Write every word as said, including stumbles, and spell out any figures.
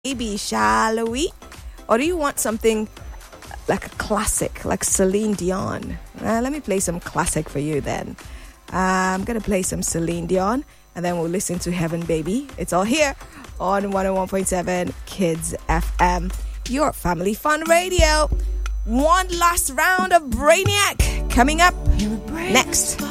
Baby, shall we? Or do you want something like a classic, like Celine Dion? Uh, let me play some classic for you then. Uh, I'm going to play some Celine Dion, and then we'll listen to Heaven Baby. It's all here on one oh one point seven Kids F M, your family fun radio. One last round of Brainiac coming up next.